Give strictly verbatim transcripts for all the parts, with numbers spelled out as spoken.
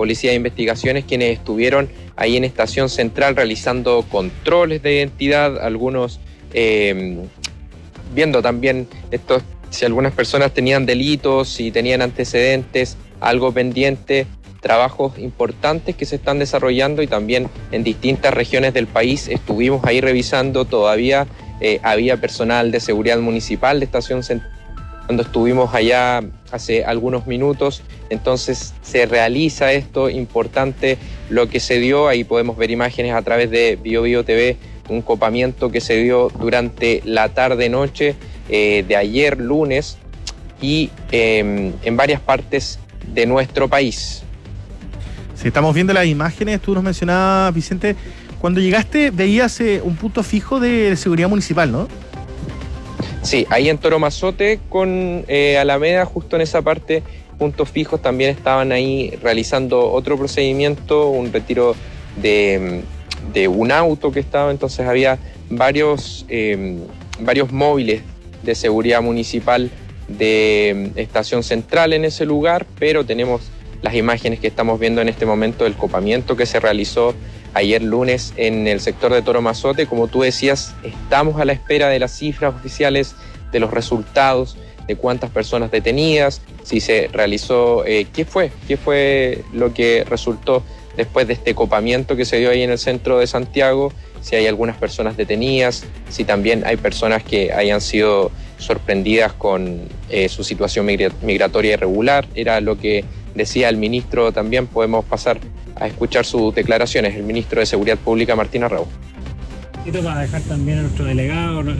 Policía de Investigaciones, quienes estuvieron ahí en Estación Central realizando controles de identidad, algunos eh, viendo también estos, si algunas personas tenían delitos, si tenían antecedentes, algo pendiente, trabajos importantes que se están desarrollando y también en distintas regiones del país. Estuvimos ahí revisando, todavía eh, había personal de seguridad municipal de Estación Central cuando estuvimos allá hace algunos minutos. Entonces se realiza esto importante, lo que se dio, ahí podemos ver imágenes a través de Bio Bio T V, un copamiento que se dio durante la tarde-noche eh, de ayer lunes y eh, en varias partes de nuestro país. Sí, estamos viendo las imágenes, tú nos mencionabas, Vicente, cuando llegaste veías eh, un punto fijo de seguridad municipal, ¿no? Sí, ahí en Toromazote con eh, Alameda, justo en esa parte, puntos fijos, también estaban ahí realizando otro procedimiento, un retiro de, de un auto que estaba, entonces había varios, eh, varios móviles de seguridad municipal de Estación Central en ese lugar, pero tenemos las imágenes que estamos viendo en este momento del copamiento que se realizó ayer lunes en el sector de Toromazote. Como tú decías, estamos a la espera de las cifras oficiales, de los resultados, de cuántas personas detenidas, si se realizó, eh, qué fue, qué fue lo que resultó después de este copamiento que se dio ahí en el centro de Santiago, si hay algunas personas detenidas, si también hay personas que hayan sido sorprendidas con eh, su situación migratoria irregular. Era lo que decía el ministro también. Podemos pasar a escuchar sus declaraciones, el ministro de Seguridad Pública, Martín Arrau. Para dejar también a nuestro delegado, eh,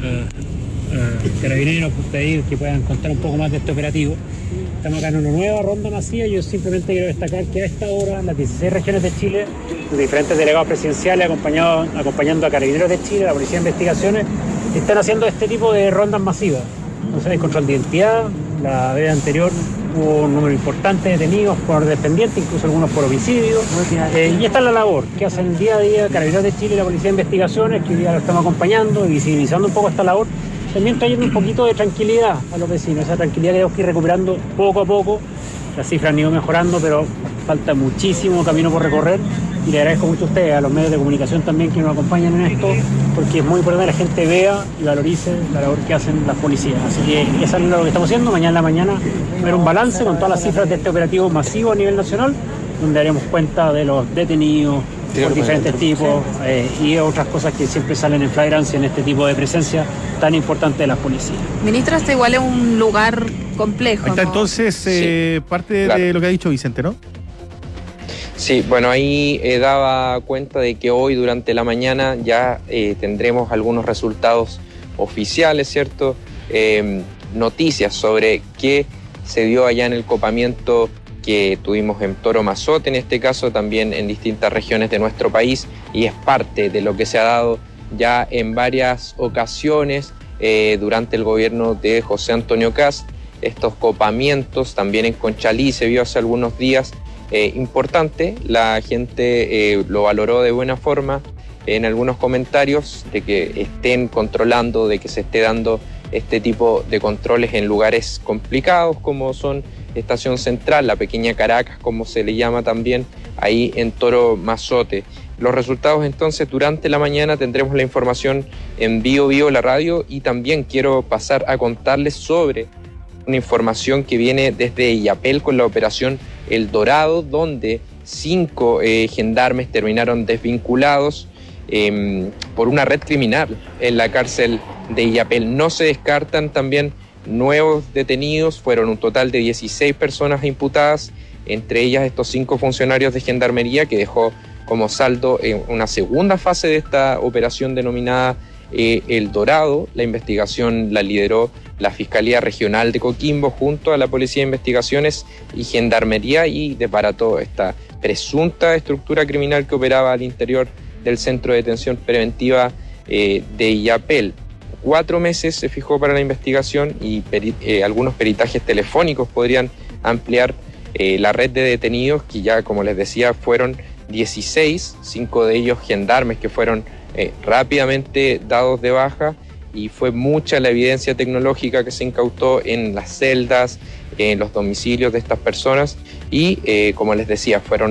eh, carabineros, pedir que puedan contar un poco más de este operativo. Estamos acá en una nueva ronda masiva. Yo simplemente quiero destacar que a esta hora, en las dieciséis regiones de Chile, los diferentes delegados presidenciales acompañado, acompañando a Carabineros de Chile, la Policía de Investigaciones, están haciendo este tipo de rondas masivas. Entonces hay control de identidad. La vez anterior hubo un número importante de detenidos por dependiente, incluso algunos por homicidio. Eh, y esta es la labor que hacen día a día Carabineros de Chile y la Policía de Investigaciones, que hoy día lo estamos acompañando y visibilizando un poco esta labor. También trayendo un poquito de tranquilidad a los vecinos, esa tranquilidad que tenemos que ir recuperando poco a poco. Las cifras han ido mejorando, pero falta muchísimo camino por recorrer. Y le agradezco mucho a ustedes, a los medios de comunicación también que nos acompañan en esto, porque es muy importante que la gente vea y valorice la labor que hacen las policías. Así que eso es lo que estamos haciendo. Mañana en la mañana ver un balance con todas las cifras de este operativo masivo a nivel nacional, donde haremos cuenta de los detenidos por diferentes tipos eh, y otras cosas que siempre salen en flagrancia en este tipo de presencia tan importante de las policías. Ministro, este igual es un lugar complejo, Ahí está, ¿no? entonces eh, Sí, parte claro. de lo que ha dicho Vicente, ¿no? Sí, bueno, ahí eh, daba cuenta de que hoy durante la mañana ya eh, tendremos algunos resultados oficiales, ¿cierto? Eh, noticias sobre qué se dio allá en el copamiento que tuvimos en Toromazote, en este caso también en distintas regiones de nuestro país, y es parte de lo que se ha dado ya en varias ocasiones eh, durante el gobierno de José Antonio Kast. Estos copamientos también en Conchalí se vio hace algunos días. Eh, importante, la gente eh, lo valoró de buena forma en algunos comentarios, de que estén controlando, de que se esté dando este tipo de controles en lugares complicados como son Estación Central, la pequeña Caracas, como se le llama también, ahí en Toromazote. Los resultados entonces durante la mañana tendremos la información en Bio Bio, la radio, y también quiero pasar a contarles sobre una información que viene desde Illapel con la operación El Dorado, donde cinco eh, gendarmes terminaron desvinculados eh, por una red criminal en la cárcel de Illapel. No se descartan también nuevos detenidos, fueron un total de dieciséis personas imputadas, entre ellas estos cinco funcionarios de gendarmería, que dejó como saldo en una segunda fase de esta operación denominada eh, El Dorado. La investigación la lideró la Fiscalía Regional de Coquimbo junto a la Policía de Investigaciones y Gendarmería, y desbarató esta presunta estructura criminal que operaba al interior del Centro de Detención Preventiva eh, de Illapel. Cuatro meses se fijó para la investigación y peri- eh, algunos peritajes telefónicos podrían ampliar eh, la red de detenidos, que ya, como les decía, fueron dieciséis, cinco de ellos gendarmes que fueron eh, rápidamente dados de baja, y fue mucha la evidencia tecnológica que se incautó en las celdas, en los domicilios de estas personas, y eh, como les decía, fueron